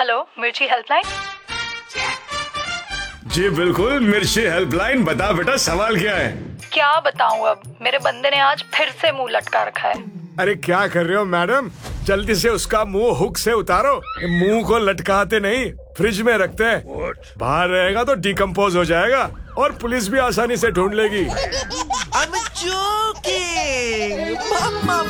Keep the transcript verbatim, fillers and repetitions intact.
Hello, मिर्ची helpline. जी बिल्कुल, मिर्ची हेल्पलाइन। बता बेटा, सवाल क्या है? क्या बताऊं, अब मेरे बंदे ने आज फिर से मुंह लटका रखा है। अरे क्या कर रहे हो मैडम? जल्दी से उसका मुंह हुक से उतारो। मुंह को लटकाते नहीं, फ्रिज में रखते हैं। बाहर रहेगा तो डिकम्पोज हो जाएगा और पुलिस भी आसानी से ढूंढ लेगी। I'm joking! Mama